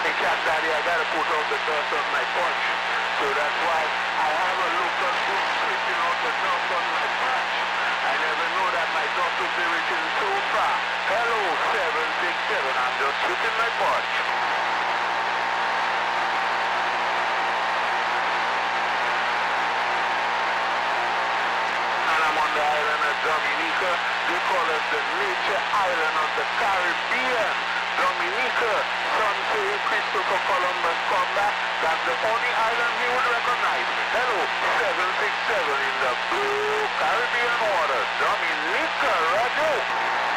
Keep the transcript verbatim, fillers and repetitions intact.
Hey, Cat Daddy, I gotta put out the dust on my punch. So that's why I have a local book splitting out the dust on my punch. I never know that my dust will be reaching so far. Hello, seven six seven, I'm just shooting my punch. And I'm on the island of Dominica. They call it the Nature Island of the Caribbean. Dominica, San Saint Christopher Columbus come back. That's the only island he would recognize. Hello, seven six seven in the blue Caribbean waters. Dominica, Roger.